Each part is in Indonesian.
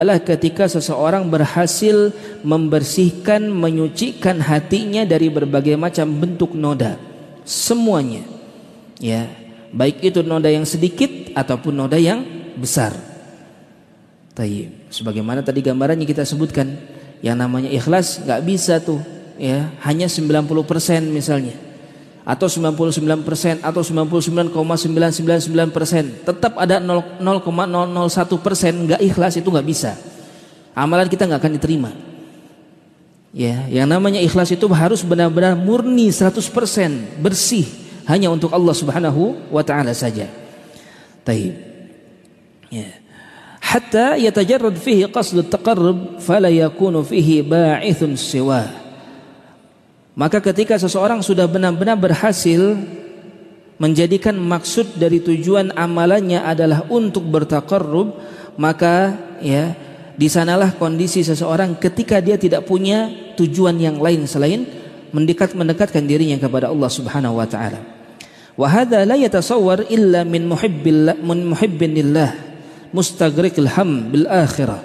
adalah ketika seseorang berhasil membersihkan, menyucikan hatinya dari berbagai macam bentuk noda, semuanya, ya, baik itu noda yang sedikit ataupun noda yang besar. Tayyib. Sebagaimana tadi gambarannya kita sebutkan, yang namanya ikhlas nggak bisa tuh, ya, hanya 90% misalnya, atau 99% atau 99,999%, tetap ada 0,001% nggak ikhlas, itu nggak bisa. Amalan kita nggak akan diterima. Ya, yang namanya ikhlas itu harus benar-benar murni 100% bersih, hanya untuk Allah Subhanahu wa taala saja. Taib. Ya. Hatta yatajarrad fihi qasdut taqarrub fala yakunu fihi ba'ithun siwa. Maka ketika seseorang sudah benar-benar berhasil menjadikan maksud dari tujuan amalannya adalah untuk bertaqarrub, maka ya, di sanalah kondisi seseorang ketika dia tidak punya tujuan yang lain selain mendekatkan dirinya kepada Allah Subhanahu wa taala. Wa hadza la yatasawwar illa min muhibbin lillah mustaghriqil ham bil akhirah.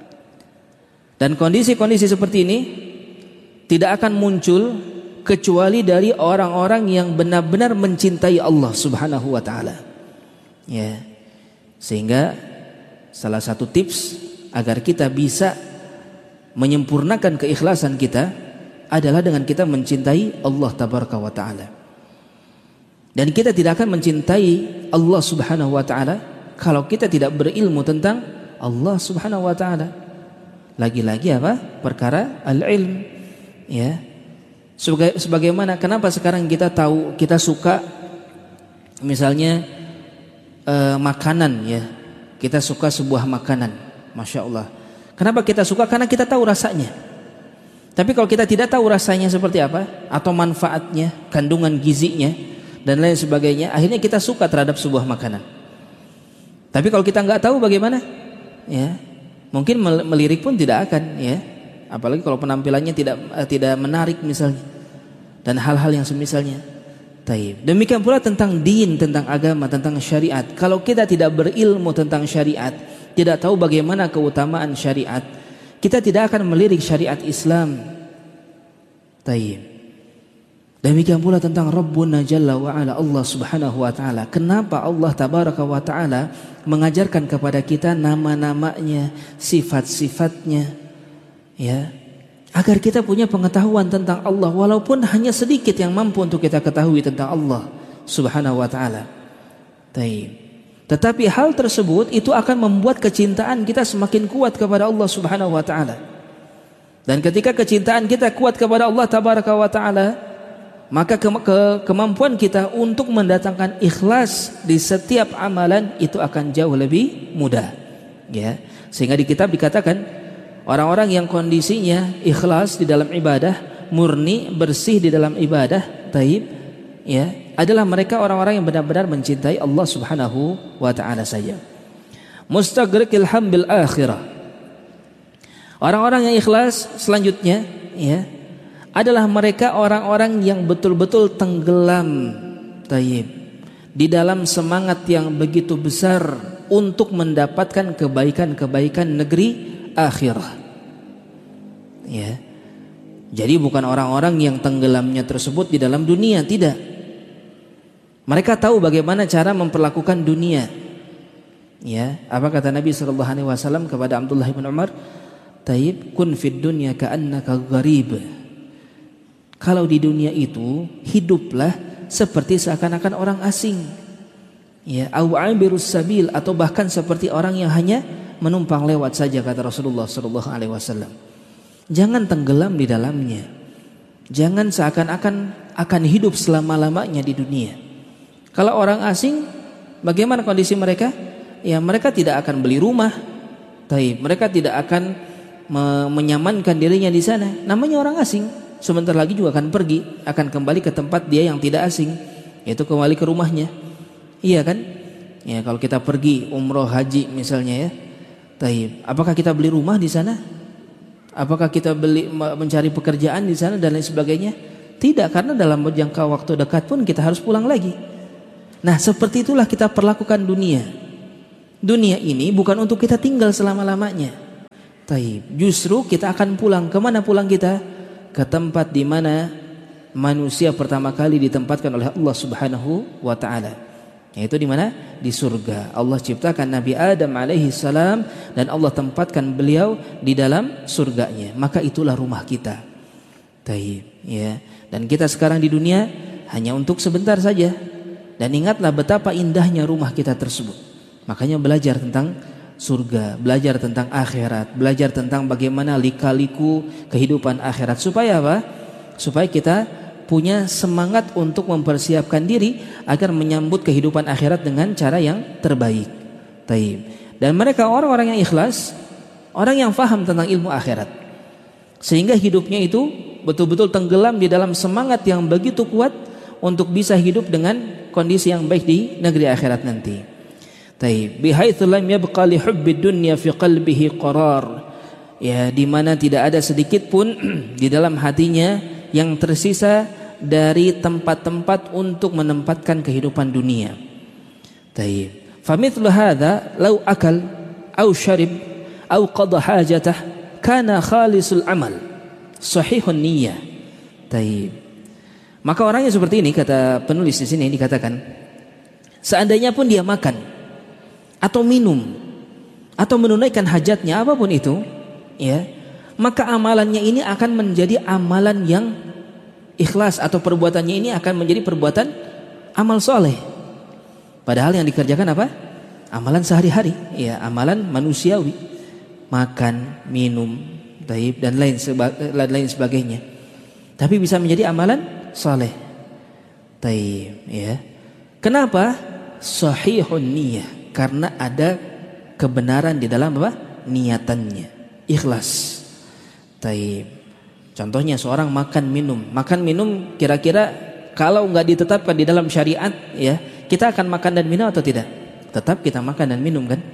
Dan kondisi-kondisi seperti ini tidak akan muncul kecuali dari orang-orang yang benar-benar mencintai Allah Subhanahu wa taala. Ya. Sehingga salah satu tips agar kita bisa menyempurnakan keikhlasan kita adalah dengan kita mencintai Allah tabaraka wa taala. Dan kita tidak akan mencintai Allah Subhanahu wa taala kalau kita tidak berilmu tentang Allah Subhanahu wa taala. Lagi-lagi apa? Perkara al-ilm. Ya. Sebagaimana kenapa sekarang kita tahu, kita suka misalnya makanan, ya. Kita suka sebuah makanan, Masya Allah. Kenapa kita suka? Karena kita tahu rasanya. Tapi kalau kita tidak tahu rasanya seperti apa, atau manfaatnya, kandungan gizinya dan lain sebagainya, akhirnya kita suka terhadap sebuah makanan. Tapi kalau kita nggak tahu bagaimana, ya, mungkin melirik pun tidak akan, ya. Apalagi kalau penampilannya tidak menarik misalnya, dan hal-hal yang semisalnya. Taib. Demikian pula tentang din, tentang agama, tentang syariat. Kalau kita tidak berilmu tentang syariat, tidak tahu bagaimana keutamaan syariat, kita tidak akan melirik syariat Islam. Taib. Demikian pula tentang Rabbuna Jalla wa Ala, Allah Subhanahu wa taala. Kenapa Allah Tabaraka wa taala mengajarkan kepada kita nama-namanya, sifat-sifatnya, ya, agar kita punya pengetahuan tentang Allah, walaupun hanya sedikit yang mampu untuk kita ketahui tentang Allah Subhanahu wa taala. Tetapi hal tersebut itu akan membuat kecintaan kita semakin kuat kepada Allah Subhanahu wa taala. Dan ketika kecintaan kita kuat kepada Allah Tabaraka wa taala, maka kemampuan kita untuk mendatangkan ikhlas di setiap amalan itu akan jauh lebih mudah, ya. Sehingga di kitab dikatakan orang-orang yang kondisinya ikhlas di dalam ibadah, murni, bersih di dalam ibadah, taib, ya, adalah mereka orang-orang yang benar-benar mencintai Allah Subhanahu wa taala saja. Mustaghriqil ham bil akhirah. Orang-orang yang ikhlas selanjutnya, ya, adalah mereka orang-orang yang betul-betul tenggelam, taib, di dalam semangat yang begitu besar untuk mendapatkan kebaikan-kebaikan negeri akhirah. Ya. Jadi bukan orang-orang yang tenggelamnya tersebut di dalam dunia, tidak. Mereka tahu bagaimana cara memperlakukan dunia. Ya, apa kata Nabi sallallahu alaihi wasallam kepada Abdullah bin Umar? Taib, kun fid dunya ka'annaka gharib. Kalau di dunia itu hiduplah seperti seakan-akan orang asing. Ya, au abirus sabil, atau bahkan seperti orang yang hanya menumpang lewat saja, kata Rasulullah sallallahu alaihi wasallam. Jangan tenggelam di dalamnya. Jangan seakan-akan akan hidup selama-lamanya di dunia. Kalau orang asing, bagaimana kondisi mereka? Ya, mereka tidak akan beli rumah. Taib, mereka tidak akan menyamankan dirinya di sana. Namanya orang asing. Sebentar lagi juga akan pergi, akan kembali ke tempat dia yang tidak asing, yaitu kembali ke rumahnya. Iya kan? Ya, kalau kita pergi umroh haji misalnya, ya. Taib. Apakah kita beli rumah di sana? Apakah kita mencari pekerjaan di sana dan lain sebagainya? Tidak, karena dalam jangka waktu dekat pun kita harus pulang lagi. Nah, seperti itulah kita perlakukan dunia. Dunia ini bukan untuk kita tinggal selama-lamanya. Taib. Justru kita akan pulang. Kemana pulang kita? Ke tempat di mana manusia pertama kali ditempatkan oleh Allah Subhanahu wa taala. Yaitu di mana? Di surga. Allah ciptakan Nabi Adam alaihi salam dan Allah tempatkan beliau di dalam surganya. Maka itulah rumah kita. Taib, ya. Dan kita sekarang di dunia hanya untuk sebentar saja. Dan ingatlah betapa indahnya rumah kita tersebut. Makanya belajar tentang surga, belajar tentang akhirat, belajar tentang bagaimana lika-liku kehidupan akhirat. Supaya apa? Supaya kita punya semangat untuk mempersiapkan diri agar menyambut kehidupan akhirat dengan cara yang terbaik. Taib. Dan mereka orang-orang yang ikhlas, orang yang faham tentang ilmu akhirat, sehingga hidupnya itu betul-betul tenggelam di dalam semangat yang begitu kuat untuk bisa hidup dengan kondisi yang baik di negeri akhirat nanti. Taib. Bihaitsu lam yabqa li hubbid dunya fi qalbihi qarar. Ya, di mana tidak ada sedikit pun di dalam hatinya yang tersisa dari tempat-tempat untuk menempatkan kehidupan dunia. Taib. Famithlu hadza law akal aw syarib aw qada hajatah kana khalisul amal sahihun niyyah. Taib. Maka orangnya seperti ini, kata penulis di sini dikatakan, seandainya pun dia makan atau minum atau menunaikan hajatnya apapun itu, ya, maka amalannya ini akan menjadi amalan yang ikhlas, atau perbuatannya ini akan menjadi perbuatan amal soleh. Padahal yang dikerjakan apa? Amalan sehari-hari, ya, amalan manusiawi, makan, minum, taib, dan lain sebagainya. Tapi bisa menjadi amalan soleh. Taib, ya. Kenapa? Sahihun niyyah. Karena ada kebenaran di dalam apa? Niatannya, ikhlas. Taib. Contohnya seorang makan minum kira-kira kalau nggak ditetapkan di dalam syariat, ya, kita akan makan dan minum atau tidak? Tetap kita makan dan minum, kan?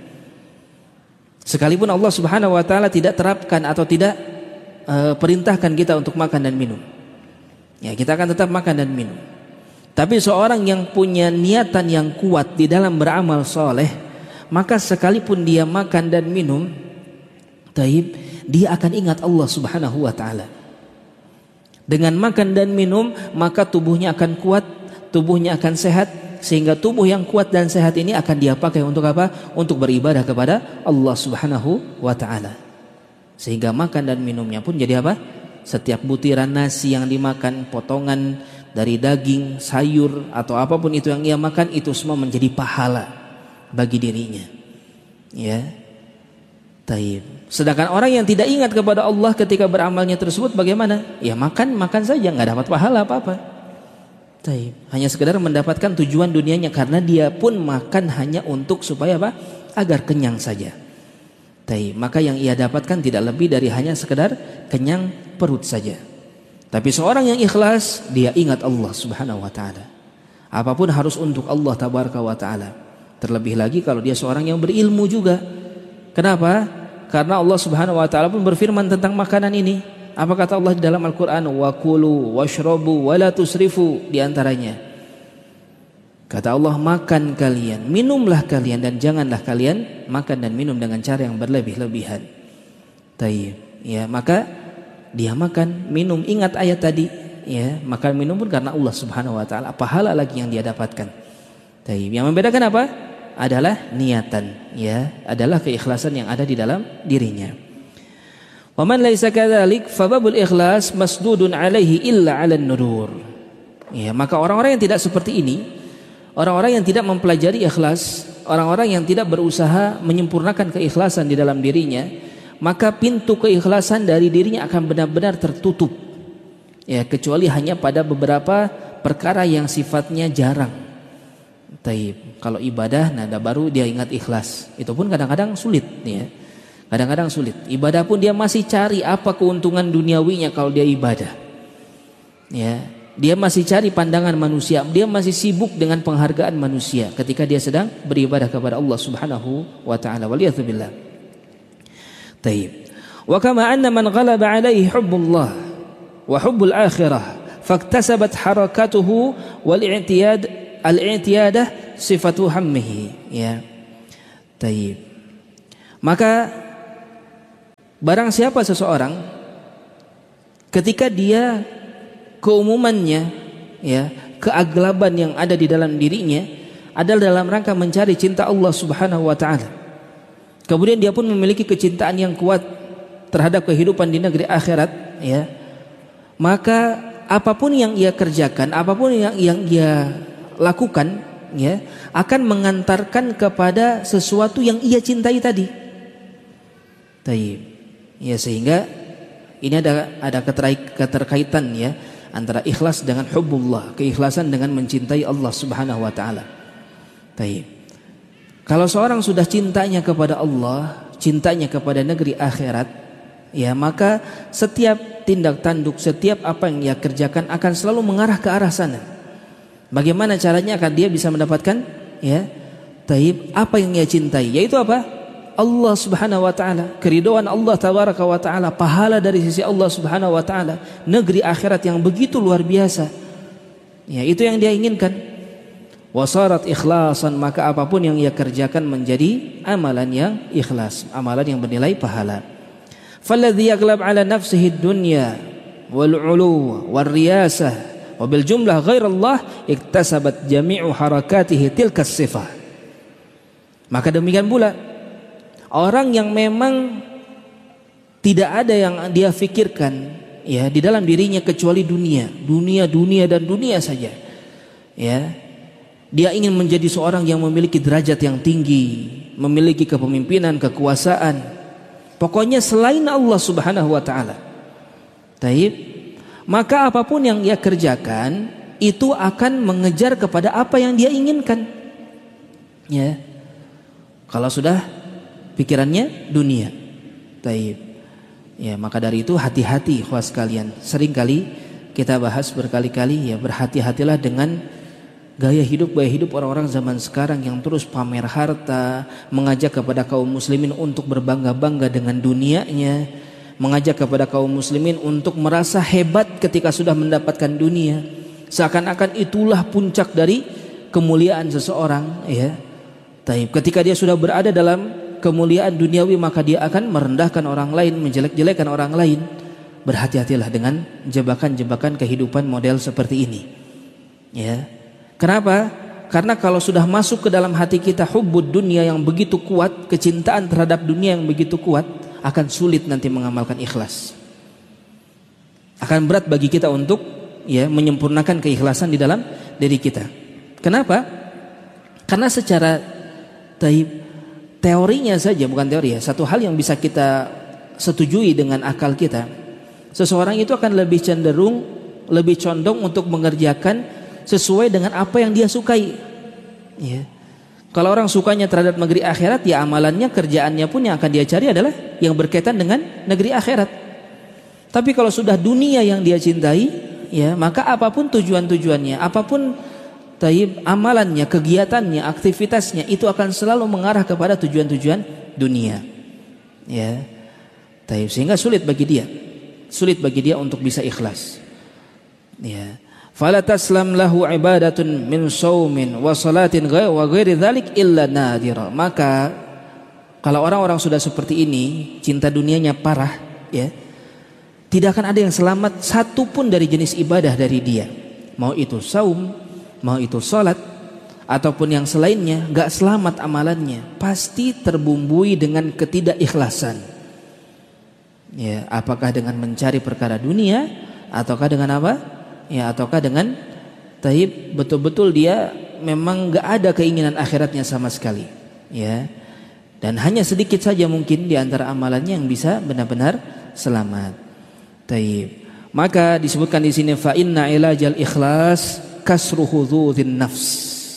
Sekalipun Allah Subhanahu wa taala tidak terapkan atau tidak perintahkan kita untuk makan dan minum, ya, kita akan tetap makan dan minum. Tapi seorang yang punya niatan yang kuat di dalam beramal soleh, maka sekalipun dia makan dan minum, taib, dia akan ingat Allah Subhanahu wa taala. Dengan makan dan minum, maka tubuhnya akan kuat, tubuhnya akan sehat, sehingga tubuh yang kuat dan sehat ini akan dia pakai untuk apa? Untuk beribadah kepada Allah Subhanahu wa taala. Sehingga makan dan minumnya pun jadi apa? Setiap butiran nasi yang dimakan, potongan dari daging, sayur, atau apapun itu yang ia makan, itu semua menjadi pahala bagi dirinya. Ya. Taib. Sedangkan orang yang tidak ingat kepada Allah ketika beramalnya tersebut bagaimana? Ya makan saja, nggak dapat pahala apa-apa. Taib. Hanya sekedar mendapatkan tujuan dunianya, karena dia pun makan hanya untuk supaya apa? Agar kenyang saja. Taib. Maka yang ia dapatkan tidak lebih dari hanya sekedar kenyang perut saja. Tapi seorang yang ikhlas, dia ingat Allah Subhanahu wa taala. Apapun harus untuk Allah tabaraka wa taala. Terlebih lagi kalau dia seorang yang berilmu juga. Kenapa? Karena Allah Subhanahu wa taala pun berfirman tentang makanan ini. Apa kata Allah di dalam Al-Qur'an? Wa kulu washrabu wa la tusrifu, di antaranya. Kata Allah, makan kalian, minumlah kalian, dan janganlah kalian makan dan minum dengan cara yang berlebih-lebihan. Taib. Ya, maka dia makan, minum, ingat ayat tadi, ya, makan minum pun karena Allah Subhanahu wa taala, pahala lagi yang dia dapatkan. Taib. Yang membedakan apa? Adalah niatan, ya, adalah keikhlasan yang ada di dalam dirinya. Wa man laisa kadzalik fa babul ikhlas masdudun alaihi illa 'alan nudur. Ya, maka orang-orang yang tidak seperti ini, orang-orang yang tidak mempelajari ikhlas, orang-orang yang tidak berusaha menyempurnakan keikhlasan di dalam dirinya, maka pintu keikhlasan dari dirinya akan benar-benar tertutup, ya, kecuali hanya pada beberapa perkara yang sifatnya jarang. Taib. Kalau ibadah, nada baru dia ingat ikhlas. Itu pun kadang-kadang sulit, ya. Kadang-kadang sulit. Ibadah pun dia masih cari apa keuntungan duniawinya kalau dia ibadah. Ya, dia masih cari pandangan manusia. Dia masih sibuk dengan penghargaan manusia ketika dia sedang beribadah kepada Allah Subhanahu wa taala. Waliyadzubillah. Taib. Wa kama anna man ghalaba alaihi hubbullah wa hubbul akhirah faktasabat harakatuhu wal al-i'tiyadah sifatu hammihi, ya. Taib. Maka Barang siapa seseorang ketika dia keumumannya, ya, keaglaban yang ada di dalam dirinya adalah dalam rangka mencari cinta Allah Subhanahu wa taala. Kemudian dia pun memiliki kecintaan yang kuat terhadap kehidupan di negeri akhirat, ya. Maka apapun yang ia kerjakan, apapun yang ia lakukan, ya, akan mengantarkan kepada sesuatu yang ia cintai tadi. Taib. Ya, sehingga ini ada keterkaitan, ya, antara ikhlas dengan hubbullah, keikhlasan dengan mencintai Allah Subhanahu wa taala. Taib. Kalau seorang sudah cintanya kepada Allah, cintanya kepada negeri akhirat, ya, maka setiap tindak tanduk, setiap apa yang ia kerjakan akan selalu mengarah ke arah sana. Bagaimana caranya akan dia bisa mendapatkan, ya, taib, apa yang ia cintai, yaitu apa? Allah Subhanahu wa taala, keridhaan Allah tabaraka wa taala, pahala dari sisi Allah Subhanahu wa taala, negeri akhirat yang begitu luar biasa. Ya, itu yang dia inginkan. Wasarat ikhlasan, maka apapun yang ia kerjakan menjadi amalan yang ikhlas, amalan yang bernilai pahala. Falladhi yaglab ala nafsihi dunya wal ulu wal riyasah wa bil jumlah ghairallah iktasabat jami'u harakatihi tilkas sifah. Maka demikian pula orang yang memang tidak ada yang dia fikirkan, ya, di dalam dirinya kecuali dunia dan dunia saja, ya. Dia ingin menjadi seorang yang memiliki derajat yang tinggi, memiliki kepemimpinan, kekuasaan, pokoknya selain Allah Subhanahu wa taala. Taib. Maka apapun yang ia kerjakan itu akan mengejar kepada apa yang dia inginkan. Ya. Kalau sudah pikirannya dunia. Taib. Ya, maka dari itu hati-hati ikhwas sekalian. Seringkali kita bahas berkali-kali, ya, berhati-hatilah dengan gaya hidup orang-orang zaman sekarang yang terus pamer harta, mengajak kepada kaum muslimin untuk berbangga-bangga dengan dunianya, mengajak kepada kaum muslimin untuk merasa hebat ketika sudah mendapatkan dunia, seakan-akan itulah puncak dari kemuliaan seseorang, ya. Taib. Ketika dia sudah berada dalam kemuliaan duniawi, maka dia akan merendahkan orang lain, menjelek-jelekan orang lain. Berhati-hatilah dengan jebakan-jebakan kehidupan model seperti ini, ya. Kenapa? Karena kalau sudah masuk ke dalam hati kita hubbud dunia yang begitu kuat, kecintaan terhadap dunia yang begitu kuat, akan sulit nanti mengamalkan ikhlas. Akan berat bagi kita untuk, ya, menyempurnakan keikhlasan di dalam diri kita. Kenapa? Karena secara teorinya saja, bukan teori, ya, satu hal yang bisa kita setujui dengan akal kita, seseorang itu akan lebih condong untuk mengerjakan sesuai dengan apa yang dia sukai, ya. Kalau orang sukanya terhadap negeri akhirat, ya amalannya, kerjaannya pun yang akan dia cari adalah yang berkaitan dengan negeri akhirat. Tapi kalau sudah dunia yang dia cintai, ya, maka apapun tujuannya, apapun amalannya, kegiatannya, aktivitasnya, itu akan selalu mengarah kepada tujuan-tujuan dunia, ya. Sehingga sulit bagi dia untuk bisa ikhlas, ya. Fala taslam lahu ibadatun min saumin wa salatin wa ghairi dzalik illa nadira. Maka kalau orang-orang sudah seperti ini, cinta dunianya parah, ya, tidak akan ada yang selamat satu pun dari jenis ibadah dari dia. Mau itu saum, mau itu salat, ataupun yang selainnya, gak selamat amalannya. Pasti terbumbui dengan ketidakikhlasan, ya. Apakah dengan mencari perkara dunia, ataukah dengan apa? Ya, ataukah dengan betul-betul dia memang gak ada keinginan akhiratnya sama sekali, ya. Dan hanya sedikit saja mungkin di antara amalannya yang bisa benar-benar selamat. Maka disebutkan di sini fa inna ilajal ikhlas kasru hududhin nafs.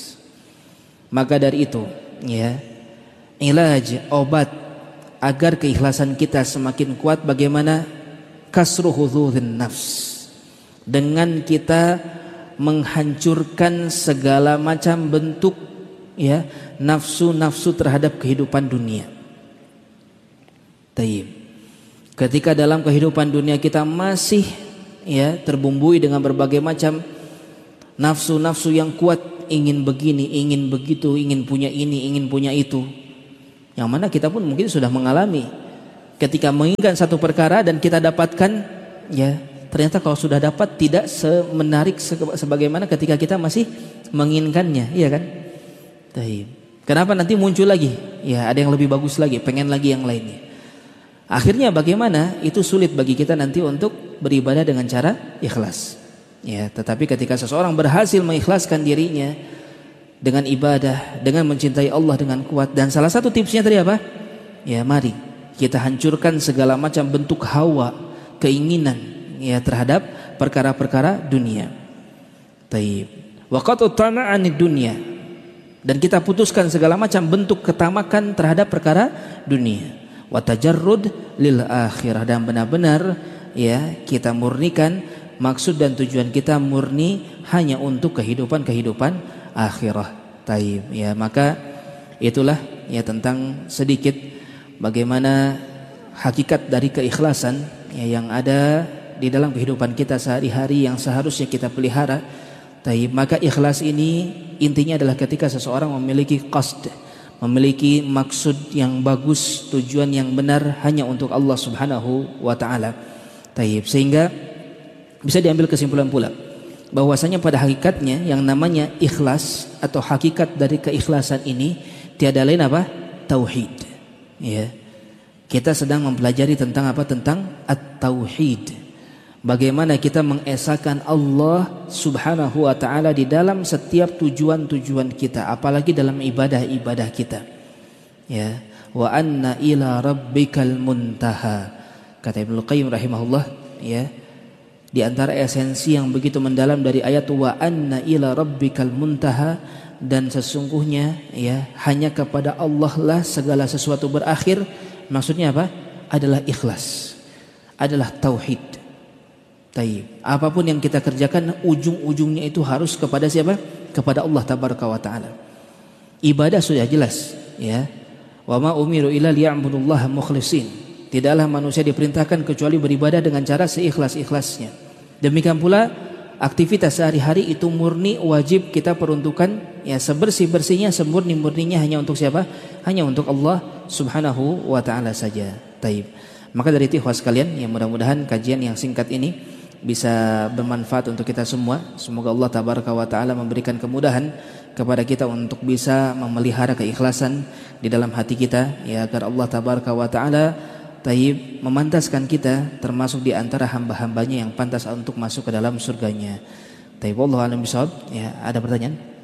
Maka dari itu, ya, ilaj, obat agar keikhlasan kita semakin kuat, bagaimana? Kasru hududhin nafs, dengan kita menghancurkan segala macam bentuk, ya, nafsu-nafsu terhadap kehidupan dunia. Ketika dalam kehidupan dunia kita masih, ya, terbumbui dengan berbagai macam nafsu-nafsu yang kuat, ingin begini, ingin begitu, ingin punya ini, ingin punya itu, yang mana kita pun mungkin sudah mengalami Ketika menginginkan satu perkara dan kita dapatkan, ya ternyata kalau sudah dapat tidak semenarik sebagaimana ketika kita masih menginginkannya, iya kan? Baik. Kenapa nanti muncul lagi? Ya ada yang lebih bagus lagi, pengen lagi yang lainnya. Akhirnya bagaimana? Itu sulit bagi kita nanti untuk beribadah dengan cara ikhlas. Ya, tetapi ketika seseorang berhasil mengikhlaskan dirinya dengan ibadah, dengan mencintai Allah dengan kuat, dan salah satu tipsnya tadi apa? Ya, mari kita hancurkan segala macam bentuk hawa, keinginan ya terhadap perkara-perkara dunia. Taib. Wa qat'u tama'anid dunya. Dan kita putuskan segala macam bentuk ketamakan terhadap perkara dunia. Wa tajarrud lil akhirah, dan benar-benar ya kita murnikan maksud dan tujuan kita murni hanya untuk kehidupan akhirah. Taib. Ya, maka itulah ya tentang sedikit bagaimana hakikat dari keikhlasan ya, yang ada di dalam kehidupan kita sehari-hari yang seharusnya kita pelihara. Taib. Maka ikhlas ini intinya adalah ketika seseorang memiliki qasd, memiliki maksud yang bagus, tujuan yang benar hanya untuk Allah Subhanahu wa taala. Taib. Sehingga bisa diambil kesimpulan pula bahwasanya pada hakikatnya yang namanya ikhlas atau hakikat dari keikhlasan ini tiada lain apa? Tauhid. Ya. Kita sedang mempelajari tentang apa? Tentang at-tauhid. Bagaimana kita mengesahkan Allah Subhanahu wa taala di dalam setiap tujuan-tujuan kita, apalagi dalam ibadah-ibadah kita. Ya. Wa anna ila rabbikal muntaha. Kata Ibnu Qayyim rahimahullah, ya. Di antara esensi yang begitu mendalam dari ayat wa anna ila rabbikal muntaha, dan sesungguhnya ya hanya kepada Allah lah segala sesuatu berakhir. Maksudnya apa? Adalah ikhlas, adalah tauhid. Taib. Apapun yang kita kerjakan ujung-ujungnya itu harus kepada siapa? Kepada Allah tabaraka wa taala. Ibadah sudah jelas ya. Wa ma umiru illa liya'budullaha mukhlishin. Tidaklah manusia diperintahkan kecuali beribadah dengan cara seikhlas-ikhlasnya. Demikian pula aktivitas sehari-hari itu murni wajib kita peruntukan ya sebersih-bersihnya, semurni-murninya hanya untuk siapa? Hanya untuk Allah Subhanahu wa taala saja. Taib. Maka dari itu ikhwas sekalian, ya mudah-mudahan kajian yang singkat ini bisa bermanfaat untuk kita semua. Semoga Allah tabaraka wa taala memberikan kemudahan kepada kita untuk bisa memelihara keikhlasan di dalam hati kita ya, agar Allah tabaraka wa taala Taib memantaskan kita termasuk di antara hamba-hambanya yang pantas untuk masuk ke dalam surganya. Taib, wallahu a'lam bishawab. Ya, ada pertanyaan?